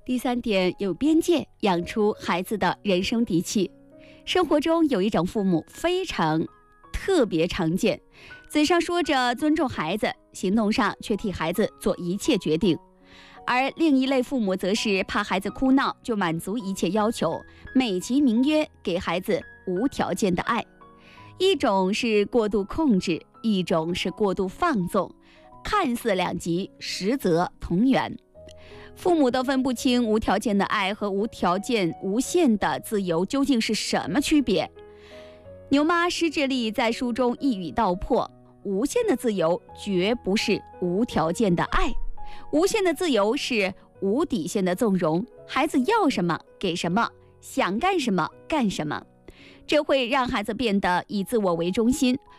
第3点，有边界，养出孩子的人生底气。生活中有一种父母非常特别常见，嘴上说着尊重孩子，行动上却替孩子做一切决定。而另一类父母则是怕孩子哭闹就满足一切要求，美其名曰给孩子无条件的爱。一种是过度控制，一种是过度放纵，看似两极，实则同源。父母都分不清无条件的爱和无条件无限的自由究竟是什么区别。牛妈施志利在书中一语道破：无限的自由绝不是无条件的爱，无限的自由是无底线的纵容，孩子要什么给什么，想干什么干什么。这会让孩子变得以自我为中心，